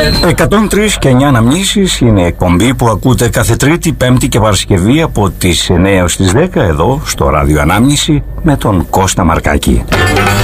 103 και 9 αναμνήσεις είναι η εκπομπή που ακούτε κάθε Τρίτη, Πέμπτη και Παρασκευή από τις 9 έως τις 10 εδώ στο Ράδιο Ανάμνηση με τον Κώστα Μαρκάκη.